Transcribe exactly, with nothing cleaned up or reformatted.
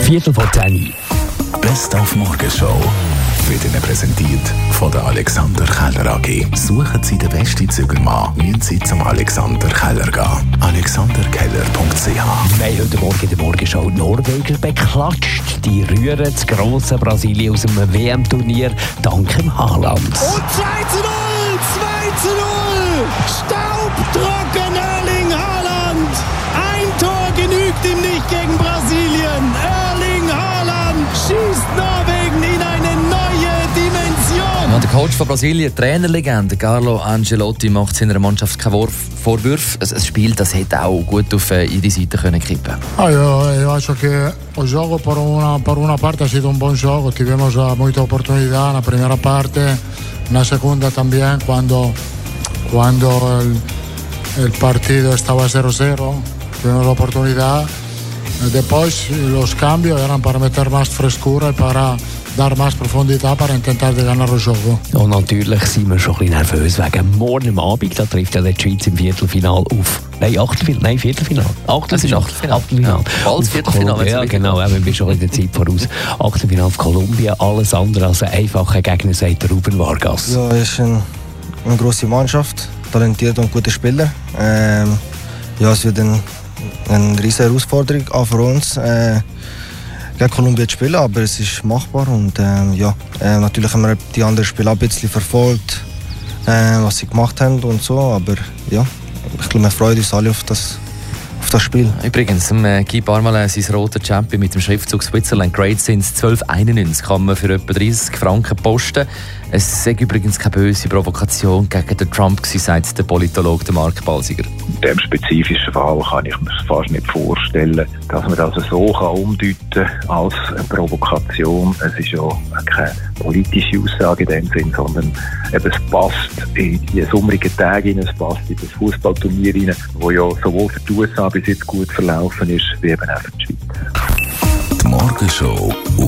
Viertel vor zehn. Best auf Morgenshow wird Ihnen präsentiert von der Alexander Keller A G. Suchen Sie den besten Zügelmann, müssen Sie zum Alexander Keller gehen. alexander keller punkt c h. Wir haben heute Morgen in der Morgenshow die Norweger beklatscht. Die rühren das grosse Brasilien aus dem W M-Turnier dank dem Haaland. Und zwei zu null! zwei zu null! Staubtrocken Erling Haaland! Ein Tor genügt ihm nicht gegen Brasilien. Erling Haaland schießt Norwegen in eine neue Dimension. Ja, der Coach von Brasilien, Trainerlegende Carlo Ancelotti, macht seiner Mannschaft keine Vorwürfe. Ein Spiel, das hätte auch gut auf ihre Seite können kippen. Ah, io, io acho che il gioco per una, per una parte ha sido un buon gioco, tuvimos muchas oportunidades en la primera parte, una segunda también cuando, cuando el, el partido estaba cero cero, tuvimos la oportunidad. Después los cambios eran para meter más frescura y para dar más profundidad para intentar de ganar el juego. Und natürlich sind wir schon ein bisschen nervös wegen morgen Abend. Da trifft ja die Schweiz im Viertelfinal auf. Nein, Achtelfinal. Nein, Viertelfinal. Achtelfinal. Achtelfinal. Achtelfinal. Ja, bald Viertelfinal. Ja, genau. Wir sind schon in der Zeit voraus. Achtelfinal auf Kolumbien. Alles andere als ein einfacher Gegner, sagt Ruben Vargas. Ja, es ist ein, eine grosse Mannschaft. Talentiert und gute Spieler. Ähm, ja, es wird ein eine riesige Herausforderung auch für uns, äh, gegen Kolumbien zu spielen, aber es ist machbar und äh, ja, äh, natürlich haben wir die anderen Spiele ein bisschen verfolgt, äh, was sie gemacht haben und so, aber ja, ich glaube, wir freuen uns alle auf das, auf das Spiel. Übrigens, äh, Guy Parmelin, sein roter Champion mit dem Schriftzug Switzerland Great Since zwölf einundneunzig kann man für etwa dreissig Franken posten. Es sei übrigens keine böse Provokation gegen den Trump gewesen, sagt der Politologe Mark Balsiger. In diesem spezifischen Fall kann ich mir fast nicht vorstellen, dass man das so kann umdeuten kann als eine Provokation. Es ist ja keine politische Aussage in dem Sinn, sondern eben, es passt in die sommerigen Tage rein, es passt in das Fußballturnier rein, wo ja sowohl für die U S A bis jetzt gut verlaufen ist, wie eben auch für die Schweiz. Die Morgenshow